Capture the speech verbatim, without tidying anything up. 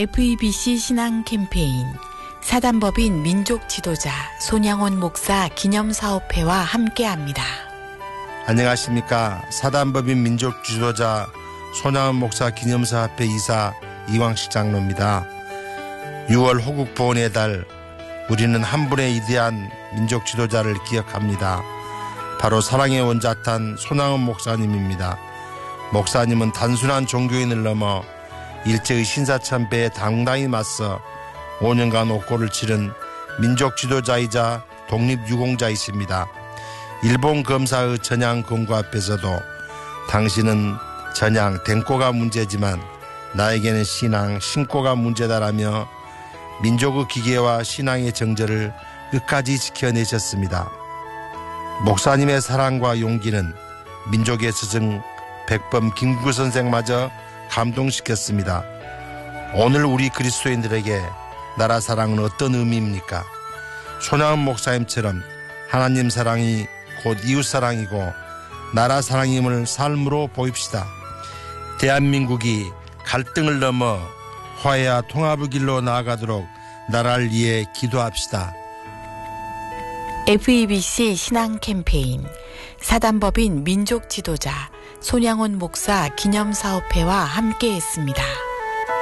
에프이비씨 신앙 캠페인 사단법인 민족 지도자 손양원 목사 기념사업회와 함께합니다. 안녕하십니까. 사단법인 민족 지도자 손양원 목사 기념사업회 이사 이광식 장로입니다. 유월 호국 보훈의 달, 우리는 한 분의 위대한 민족 지도자를 기억합니다. 바로 사랑의 원자탄 손양원 목사님입니다. 목사님은 단순한 종교인을 넘어 일제의 신사참배에 당당히 맞서 오 년간 옥고를 치른 민족 지도자이자 독립유공자이십니다. 일본 검사의 전향 공고 앞에서도 당신은 전향 댕꼬가 문제지만 나에게는 신앙 신꼬가 문제다라며 민족의 기계와 신앙의 정절을 끝까지 지켜내셨습니다. 목사님의 사랑과 용기는 민족의 스승 백범 김구 선생마저 감동시켰습니다. 오늘 우리 그리스도인들에게 나라 사랑은 어떤 의미입니까? 손양원 목사님처럼 하나님 사랑이 곧 이웃 사랑이고 나라 사랑임을 삶으로 보입시다. 대한민국이 갈등을 넘어 화해와 통합의 길로 나아가도록 나라를 위해 기도합시다. 에프이비씨 신앙 캠페인 사단법인 민족 지도자 손양원 목사 기념사업회와 함께했습니다.